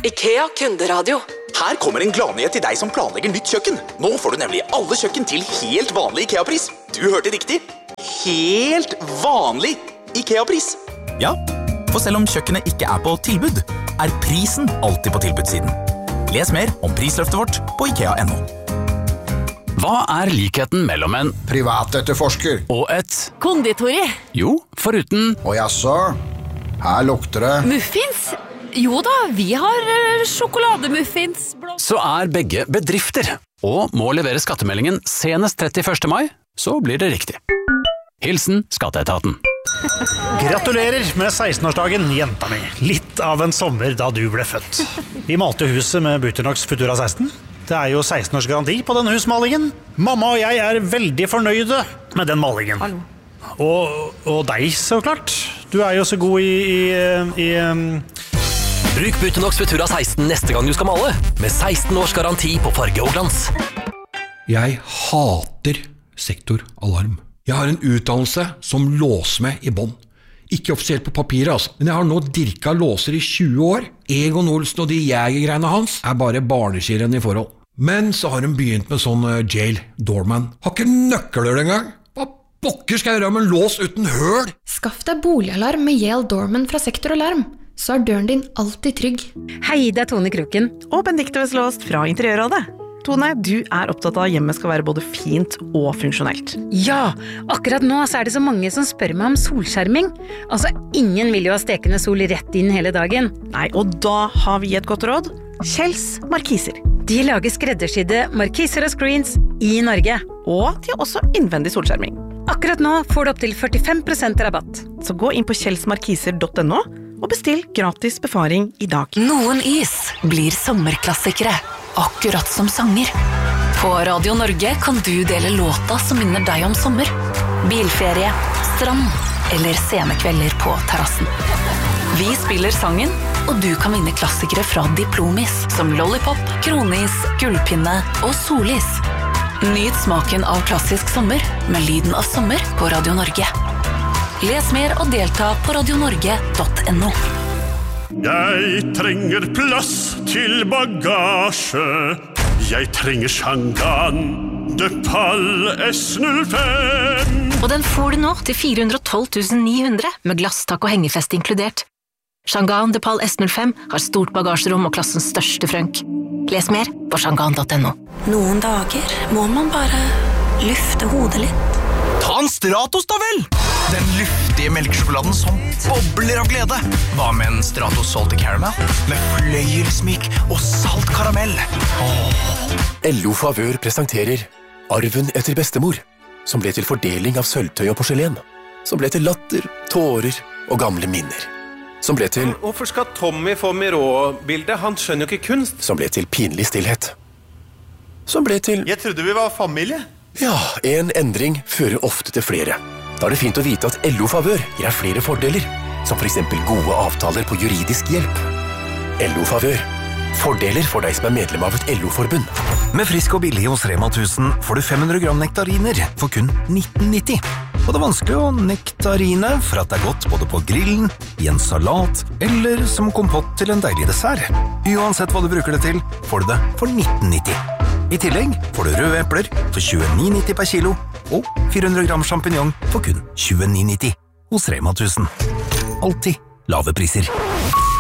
IKEA kunderadio. Her kommer en gladnyhet til deg som planlegger nytt kjøkken. Nå får du nemlig alle kjøkken til helt vanlig IKEA-pris. Du hørte riktig. Helt vanlig IKEA-pris. Ja, for selv om kjøkkenet ikke er på tilbud, er prisen alltid på tilbudssiden. Les mer om prisløftet vårt på IKEA.no. Hva er likheten mellom en privatetterforsker og et konditori? Jo, foruten og jaså, her lukter det Muffins? Jo da, vi har sjokolademuffins. Så er begge bedrifter, og må levere skattemeldingen senest 31. mai, så blir det riktig. Hilsen Skatteetaten. Gratulerer med 16-årsdagen, jenta mi. Litt av en sommer da du ble født. Vi malte huset med Buternox Futura 16. Det er jo 16 års garanti på den husmalingen. Mamma og jeg er veldig fornøyde med den malingen. Hallo. Og deg, så klart. Du er jo så god i Bruk Buternox Futura 16 neste gang du skal male, med 16 års garanti på farge og glans. Jeg hater sektoralarm. Jeg har en utdannelse som låsmed i bånd. Ikke offisielt på papiret, altså. Men jeg har nå dirka låser i 20 år. Egon Olsen og de jegergreiene hans er bare barneskirenn i forhold. Men så har hun begynt med sånn jail doorman. Har ikke nøkler engang. Hva pokker skal jeg gjøre med en lås uten høl? Skaff deg boligalarm med Yale Doorman fra Sektoralarm. Så er døren din alltid trygg. Hei, det er Tone Kroken. Og Benedikte Veslåst fra Interiørrådet. Tone, du er opptatt av at hjemmet skal være både fint og funksjonelt. Ja, akkurat nå så er det så mange som spør meg om solskjerming. Altså, ingen vil jo ha stekende sol rett inn hele dagen. Nei, og da har vi et godt råd. Kjells Markiser. De lager skreddersydde markiser og screens i Norge. Og de har også innvendig solskjerming. Akkurat nå får du opp til 45% rabatt. Så gå inn på kjellsmarkiser.no og bestill gratis befaring i dag. Noen is blir sommerklassikere, akkurat som sanger. På Radio Norge kan du dele låta som minner deg om sommer. Bilferie, strand eller scenekvelder på terrassen. Vi spiller sangen, og du kan vinne klassikere fra Diplomis, som Lollipop, Kronis, Gullpinne og Solis. Nyt smaken av klassisk sommer med lyden av sommer på Radio Norge. Les mer og delta på radionorge.no. Jeg trenger plass til bagasje. Jeg trenger Shangan DePaul S05. Og den får du nå til 412 900 med glasstak og hengefest inkludert. Shangan DePaul S05 har stort bagasjerom og klassens største frønk. Les mer på shangan.no. Noen dager må man bare lufte hodet litt. Ta en Stratos da vel! Den luftige melkesjokoladen som bobler av glede. Hva med en Stratos Salty Caramel? Med fløyelsmyk og salt karamell. LO Favør presenterer Arven etter bestemor, som ble til fordeling av sølvtøy og porselen. Som ble til latter, tårer og gamle minner. Som ble til... Hvorfor skal Tommy få Miró-bildet? Han skjønner jo ikke kunst. Som ble til pinlig stillhet. Som ble til... Jeg trodde vi var familie. Ja, en endring fører ofte til flere. Da er det fint å vite at LO Favør gir deg flere fordeler, som for eksempel gode avtaler på juridisk hjelp. LO Favør. Fordeler for deg som er medlem av et LO-forbund. Med frisk og billig hos Rema 1000 får du 500 gram nektariner for kun 19,90. Og det er vanskelig å nektarine for at det er godt både på grillen, i en salat eller som kompott til en deilig dessert. Uansett hva du bruker det til, får du det for 19,90. I tillegg får du røde epler for 29,90 per kilo og 400 gram champignon for kun 29,90 hos Rema 1000. Alltid lave priser.